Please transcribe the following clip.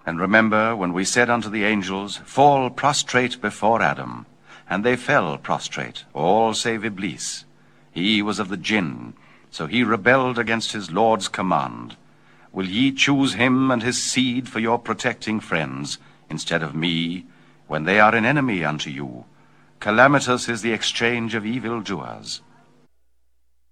And remember when we said unto the angels, Fall prostrate before Adam. And they fell prostrate, all save Iblis. He was of the jinn, so he rebelled against his Lord's command. Will ye choose him and his seed for your protecting friends, instead of me, when they are an enemy unto you? Calamitous is the exchange of evildoers.